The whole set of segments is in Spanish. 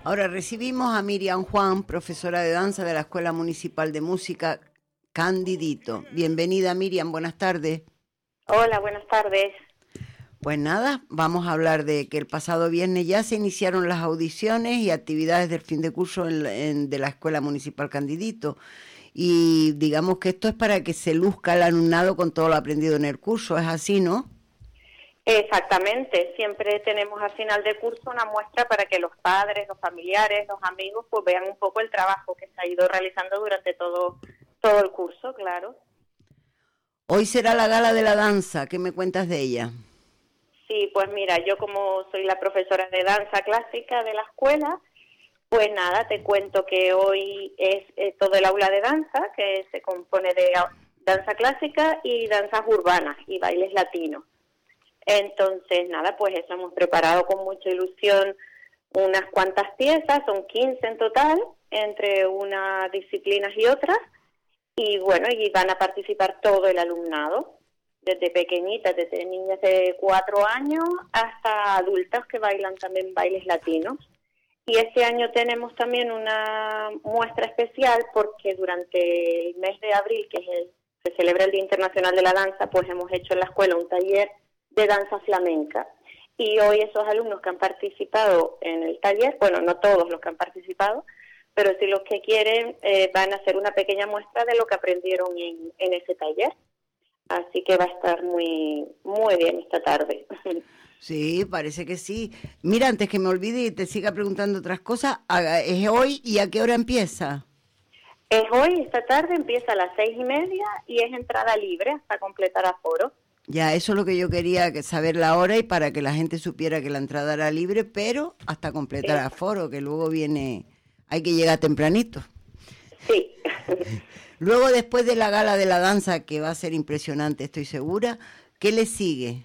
Ahora recibimos a Miriam Juan, profesora de danza de la Escuela Municipal de Música Candidito. Bienvenida, Miriam, buenas tardes. Hola, buenas tardes. Pues nada, vamos a hablar de que el pasado viernes ya se iniciaron las audiciones y actividades del fin de curso de la Escuela Municipal Candidito. Y digamos que esto es para que se luzca el alumnado con todo lo aprendido en el curso, ¿es así, no? Exactamente, siempre tenemos al final de curso una muestra para que los padres, los familiares, los amigos pues vean un poco el trabajo que se ha ido realizando durante todo el curso, claro. Hoy será la gala de la danza, ¿qué me cuentas de ella? Sí, pues mira, yo como soy la profesora de danza clásica de la escuela, pues nada, te cuento que hoy es todo el aula de danza, que se compone de danza clásica y danzas urbanas y bailes latinos. Entonces, nada, pues eso hemos preparado con mucha ilusión unas cuantas piezas, son 15 en total, entre unas disciplinas y otras, y bueno, y van a participar todo el alumnado, desde pequeñitas, desde niñas de 4 años hasta adultas que bailan también bailes latinos. Y este año tenemos también una muestra especial porque durante el mes de abril, se celebra el Día Internacional de la Danza, pues hemos hecho en la escuela un taller de danza flamenca. Y hoy esos alumnos que han participado en el taller, bueno, no todos los que han participado, pero sí los que quieren, van a hacer una pequeña muestra de lo que aprendieron en ese taller. Así que va a estar muy, muy bien esta tarde. Sí, parece que sí. Mira, antes que me olvide y te siga preguntando otras cosas, ¿es hoy y a qué hora empieza? Es hoy, esta tarde, empieza a las 6:30 y es entrada libre hasta completar aforo. Ya, eso es lo que yo quería, saber la hora y para que la gente supiera que la entrada era libre, pero hasta completar aforo, que luego viene, hay que llegar tempranito. Sí. Luego, después de la gala de la danza, que va a ser impresionante, estoy segura, ¿qué le sigue?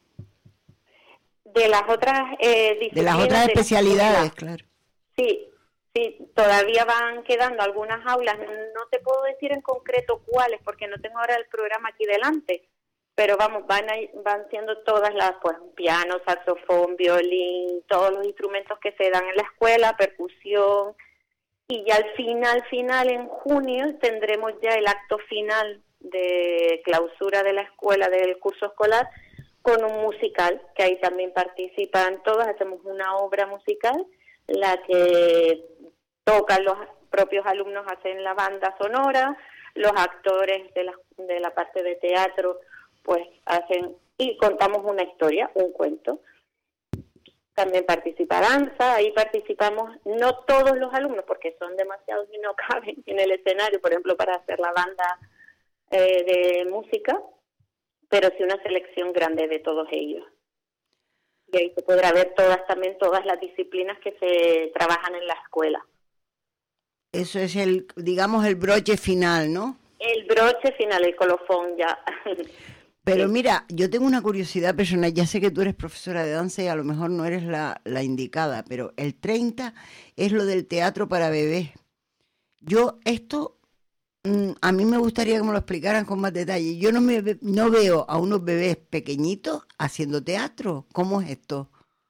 De las otras disciplinas. De las otras especialidades, claro. Sí, todavía van quedando algunas aulas. No te puedo decir en concreto cuáles, porque no tengo ahora el programa aquí delante. Pero vamos, van siendo todas las, pues, piano, saxofón, violín, todos los instrumentos que se dan en la escuela, percusión. Y ya al final, en junio, tendremos ya el acto final de clausura de la escuela, del curso escolar, con un musical, que ahí también participan todos, hacemos una obra musical, la que tocan los propios alumnos, hacen la banda sonora, los actores de la parte de teatro, pues hacen, y contamos una historia, un cuento. También participa danza, ahí participamos no todos los alumnos, porque son demasiados y no caben en el escenario, por ejemplo, para hacer la banda de música, pero sí una selección grande de todos ellos. Y ahí se podrá ver todas las disciplinas que se trabajan en la escuela. Eso es digamos, el broche final, ¿no? El broche final, el colofón ya. Pero mira, yo tengo una curiosidad personal, ya sé que tú eres profesora de danza y a lo mejor no eres la indicada, pero el 30 es lo del teatro para bebés. Yo esto, a mí me gustaría que me lo explicaran con más detalle. Yo no veo a unos bebés pequeñitos haciendo teatro. ¿Cómo es esto?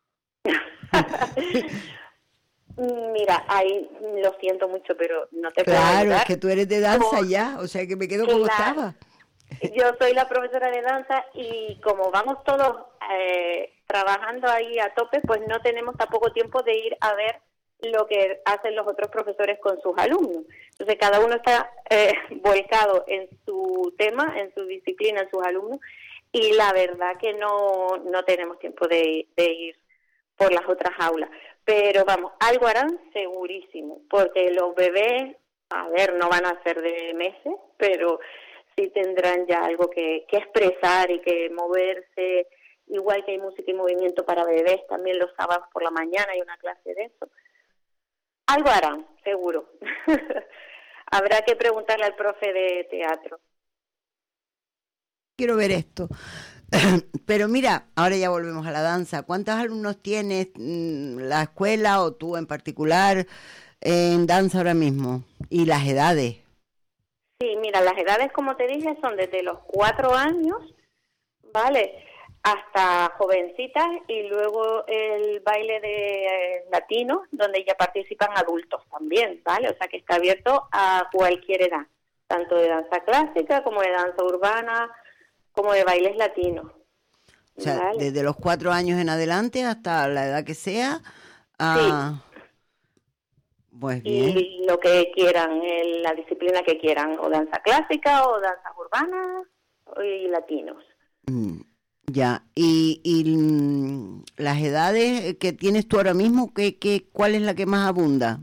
Mira, ahí lo siento mucho, pero no te puedo ayudar. Claro, es que tú eres de danza ya, o sea que me quedo como estaba. Yo soy la profesora de danza y como vamos todos trabajando ahí a tope, pues no tenemos tampoco tiempo de ir a ver lo que hacen los otros profesores con sus alumnos. Entonces cada uno está volcado en su tema, en su disciplina, en sus alumnos, y la verdad que no tenemos tiempo de ir por las otras aulas. Pero vamos, algo harán segurísimo, porque los bebés, a ver, no van a ser de meses, pero sí tendrán ya algo que expresar y que moverse, igual que hay música y movimiento para bebés, también los sábados por la mañana hay una clase de eso. Algo harán, seguro. Habrá que preguntarle al profe de teatro. Quiero ver esto. Pero mira, ahora ya volvemos a la danza. ¿Cuántos alumnos tienes la escuela o tú en particular en danza ahora mismo? ¿Y las edades? Sí, mira, las edades, como te dije, son desde los 4 años, ¿vale? hasta jovencitas, y luego el baile de latino, donde ya participan adultos también, ¿vale? O sea que está abierto a cualquier edad, tanto de danza clásica como de danza urbana, como de bailes latinos. O sea, ¿vale? desde los 4 años en adelante hasta la edad que sea. Sí. Pues bien. Y lo que quieran, la disciplina que quieran, o danza clásica o danzas urbanas y latinos. Ya, y las edades que tienes tú ahora mismo, ¿cuál es la que más abunda?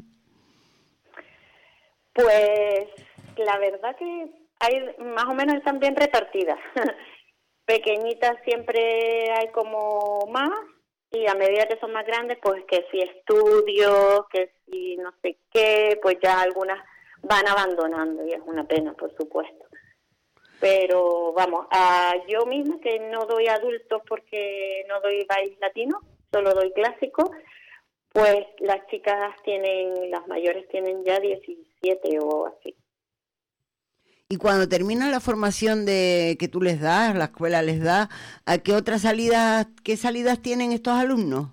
Pues la verdad que hay más o menos están bien repartidas. Pequeñitas siempre hay como más, y a medida que son más grandes, pues que si estudio, que si no sé qué, pues ya algunas van abandonando, y es una pena, por supuesto. Pero vamos, yo misma que no doy adultos porque no doy baile latino, solo doy clásico, pues las chicas las mayores tienen ya 17 o así. Y cuando terminan la formación que tú les das, la escuela les da, ¿a qué salidas tienen estos alumnos?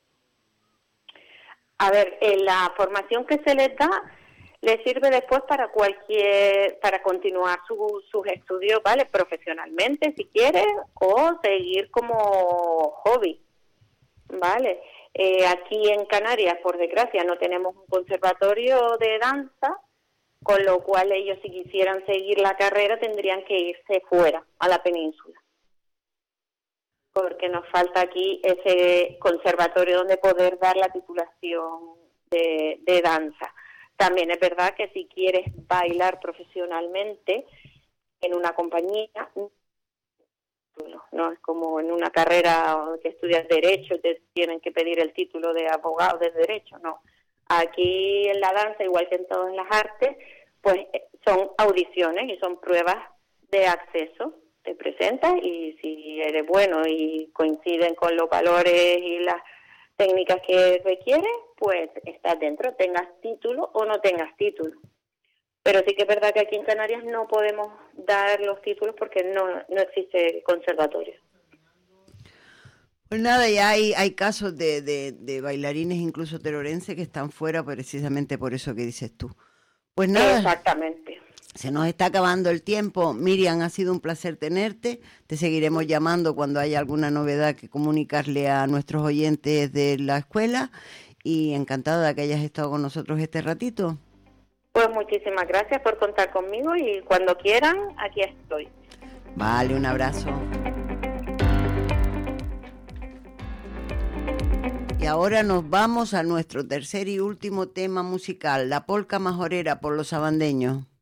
A ver, la formación que se les da les sirve después para continuar sus estudios, ¿vale? Profesionalmente, si quieren, o seguir como hobby, ¿vale? Aquí en Canarias, por desgracia, no tenemos un conservatorio de danza, con lo cual ellos, si quisieran seguir la carrera, tendrían que irse fuera, a la península, porque nos falta aquí ese conservatorio donde poder dar la titulación de danza. También es verdad que si quieres bailar profesionalmente en una compañía, no es como en una carrera que estudias derecho, te tienen que pedir el título de abogado de derecho, no. Aquí en la danza, igual que en todas las artes, pues son audiciones y son pruebas de acceso. Te presentas y si eres bueno y coinciden con los valores y las técnicas que requieres, pues estás dentro, tengas título o no tengas título. Pero sí que es verdad que aquí en Canarias no podemos dar los títulos porque no existe conservatorio. Pues nada, ya hay casos de bailarines, incluso terorenses, que están fuera precisamente por eso que dices tú. Pues nada. Exactamente. Se nos está acabando el tiempo. Miriam, ha sido un placer tenerte. Te seguiremos llamando cuando haya alguna novedad que comunicarle a nuestros oyentes de la escuela. Y encantada de que hayas estado con nosotros este ratito. Pues muchísimas gracias por contar conmigo, y cuando quieran, aquí estoy. Vale, un abrazo. Y ahora nos vamos a nuestro tercer y último tema musical, la polca majorera por los sabandeños.